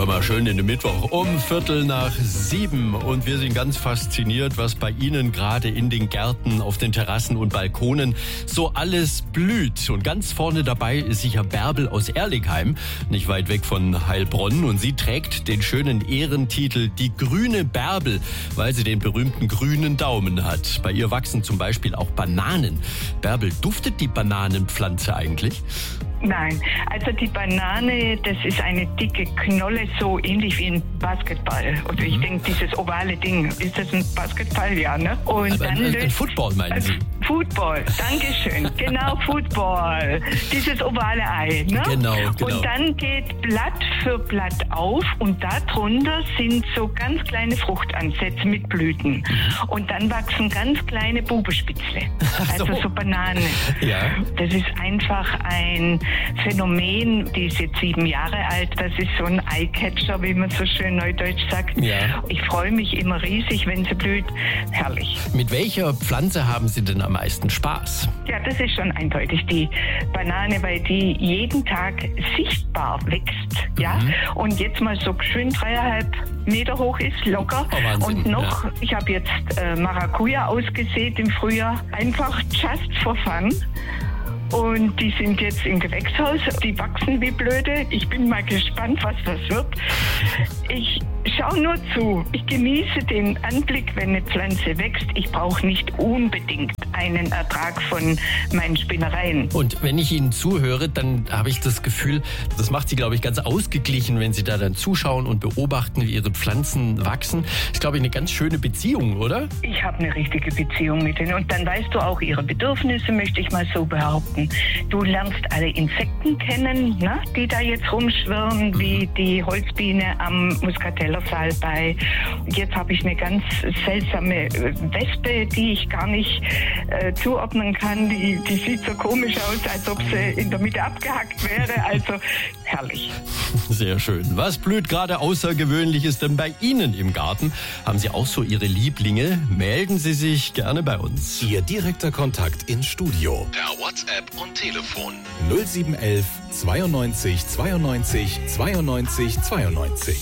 Mal schön in den Mittwoch um 6:15 und wir sind ganz fasziniert, was bei Ihnen gerade in den Gärten, auf den Terrassen und Balkonen so alles blüht. Und ganz vorne dabei ist sicher Bärbel aus Erligheim, nicht weit weg von Heilbronn. Und sie trägt den schönen Ehrentitel Die grüne Bärbel, weil sie den berühmten grünen Daumen hat. Bei ihr wachsen zum Beispiel auch Bananen. Bärbel, duftet die Bananenpflanze eigentlich? Nein, also die Banane, das ist eine dicke Knolle, so ähnlich wie ein Basketball. Oder ich denke, dieses ovale Ding, ist das ein Basketball? Ja, ne? Und aber dann ein Football, meinen Sie? Football, Dankeschön. Genau, Football. Dieses ovale Ei, ne? Genau. Und dann geht Blatt für Blatt auf und darunter sind so ganz kleine Fruchtansätze mit Blüten. Und dann wachsen ganz kleine Bubenspitzle, also so Bananen. Ja. Das ist einfach ein Phänomen, die ist jetzt 7 Jahre alt. Das ist so ein Eyecatcher, wie man so schön neudeutsch sagt. Ja. Ich freue mich immer riesig, wenn sie blüht. Herrlich. Mit welcher Pflanze haben Sie denn am meisten Spaß? Ja, das ist schon eindeutig die Banane, weil die jeden Tag sichtbar wächst. Ja? Und jetzt mal so schön 3,5 Meter hoch ist, locker. Oh, Wahnsinn, und noch, ja. Ich habe jetzt Maracuja ausgesät im Frühjahr. Einfach just for fun. Und die sind jetzt im Gewächshaus. Die wachsen wie blöde. Ich bin mal gespannt, was das wird. Ich schaue nur zu. Ich genieße den Anblick, wenn eine Pflanze wächst. Ich brauche nicht unbedingt einen Ertrag von meinen Spinnereien. Und wenn ich Ihnen zuhöre, dann habe ich das Gefühl, das macht Sie, glaube ich, ganz ausgeglichen, wenn Sie da dann zuschauen und beobachten, wie Ihre Pflanzen wachsen. Das ist, glaube ich, eine ganz schöne Beziehung, oder? Ich habe eine richtige Beziehung mit denen. Und dann weißt du auch ihre Bedürfnisse, möchte ich mal so behaupten. Du lernst alle Insekten kennen, ne, die da jetzt rumschwirren, wie die Holzbiene am Muscateller-Salbei. Jetzt habe ich eine ganz seltsame Wespe, die ich gar nicht zuordnen kann. Die sieht so komisch aus, als ob sie in der Mitte abgehackt wäre. Also herrlich. Sehr schön. Was blüht gerade Außergewöhnliches denn bei Ihnen im Garten? Haben Sie auch so Ihre Lieblinge? Melden Sie sich gerne bei uns. Ihr direkter Kontakt ins Studio. Per WhatsApp und Telefon. 0711 92 92 92 92.